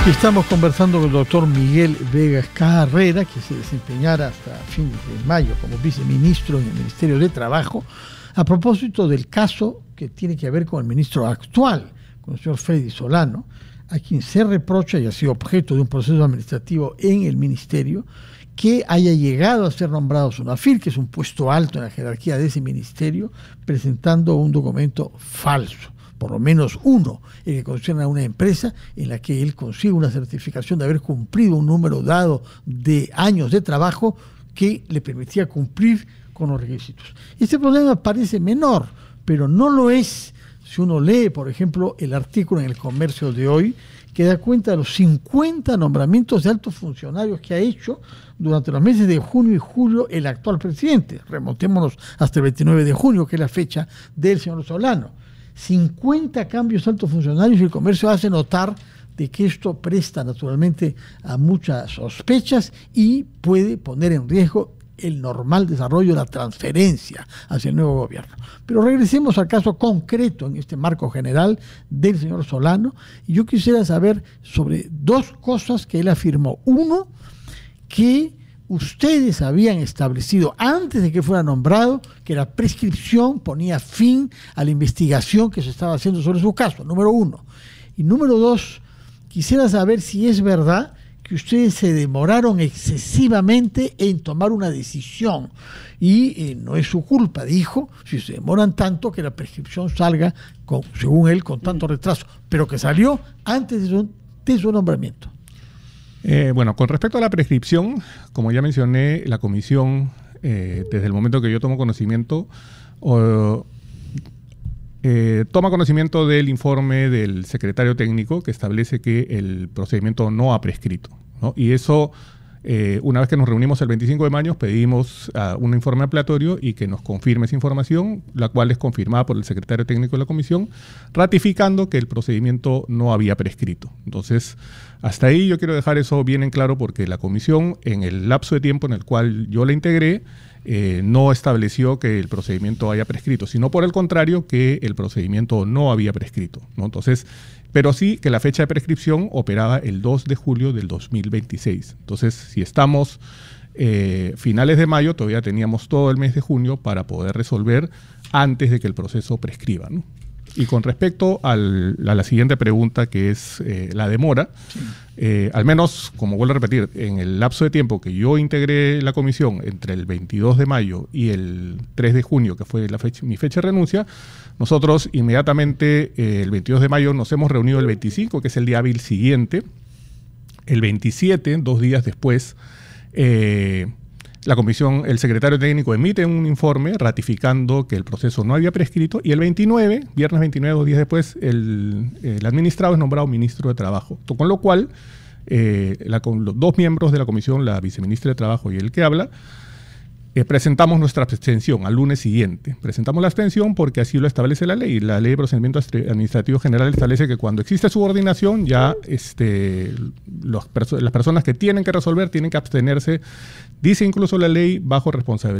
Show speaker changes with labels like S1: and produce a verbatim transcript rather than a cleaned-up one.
S1: Estamos conversando con el doctor Miguel Vegas Carrera, que se desempeñará hasta fines de mayo como viceministro en el Ministerio de Trabajo, a propósito del caso que tiene que ver con el ministro actual, con el señor Freddy Solano, a quien se reprocha y ha sido objeto de un proceso administrativo en el ministerio, que haya llegado a ser nombrado SUNAFIL, que es un puesto alto en la jerarquía de ese ministerio, presentando un documento falso. Por lo menos uno, el que concierne a una empresa en la que él consigue una certificación de haber cumplido un número dado de años de trabajo que le permitía cumplir con los requisitos. Este problema parece menor, pero no lo es si uno lee, por ejemplo, el artículo en El Comercio de hoy, que da cuenta de los cincuenta nombramientos de altos funcionarios que ha hecho durante los meses de junio y julio el actual presidente. Remontémonos hasta el veintinueve de junio, que es la fecha del señor Solano. cincuenta cambios altos funcionarios, y el Comercio hace notar de que esto presta naturalmente a muchas sospechas y puede poner en riesgo el normal desarrollo de la transferencia hacia el nuevo gobierno. Pero regresemos al caso concreto en este marco general del señor Solano, y yo quisiera saber sobre dos cosas que él afirmó. Uno, que ustedes habían establecido antes de que fuera nombrado que la prescripción ponía fin a la investigación que se estaba haciendo sobre su caso, número uno. Y número dos, quisiera saber si es verdad que ustedes se demoraron excesivamente en tomar una decisión y eh, no es su culpa, dijo, si se demoran tanto que la prescripción salga, con, según él, con tanto retraso, pero que salió antes de su, de su nombramiento.
S2: Eh, bueno, con respecto a la prescripción, como ya mencioné, la comisión, eh, desde el momento que yo tomo conocimiento, o, eh, toma conocimiento del informe del secretario técnico que establece que el procedimiento no ha prescrito, ¿no? Y eso, eh, una vez que nos reunimos el veinticinco de mayo, pedimos uh, un informe ampliatorio y que nos confirme esa información, la cual es confirmada por el secretario técnico de la comisión, ratificando que el procedimiento no había prescrito. Entonces, hasta ahí yo quiero dejar eso bien en claro, porque la comisión, en el lapso de tiempo en el cual yo la integré, eh, no estableció que el procedimiento haya prescrito, sino por el contrario, que el procedimiento no había prescrito, ¿no? Entonces, pero sí que la fecha de prescripción operaba el dos de julio del dos mil veintiséis. Entonces, si estamos eh, finales de mayo, todavía teníamos todo el mes de junio para poder resolver antes de que el proceso prescriba, ¿no? Y con respecto al, a la siguiente pregunta, que es eh, la demora, sí. eh, al menos, como vuelvo a repetir, en el lapso de tiempo que yo integré la comisión entre el veintidós de mayo y el tres de junio, que fue la fecha, mi fecha de renuncia, nosotros inmediatamente eh, el veintidós de mayo nos hemos reunido el veinticinco, que es el día hábil siguiente. El veintisiete, dos días después, eh, la comisión, el secretario técnico emite un informe ratificando que el proceso no había prescrito, y el veintinueve, viernes veintinueve, dos días después, el, el administrado es nombrado ministro de Trabajo. Con lo cual, eh, la, con los dos miembros de la comisión, la viceministra de Trabajo y el que habla, eh, presentamos nuestra abstención al lunes siguiente. Presentamos la abstención porque así lo establece la ley. La Ley de Procedimiento Administrativo General establece que cuando existe subordinación, ya este, los perso- las personas que tienen que resolver tienen que abstenerse. Dice incluso la ley bajo responsabilidad